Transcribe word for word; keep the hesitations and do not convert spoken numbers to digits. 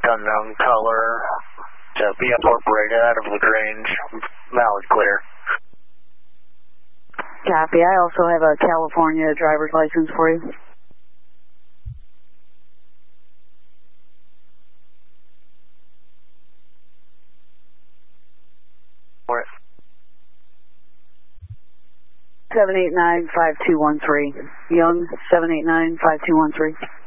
unknown color to be incorporated out of LaGrange. Valid clear. Copy. I also have a California driver's license for you. For it. seven eight nine, five two one three. Young, seven eight nine, five two one three.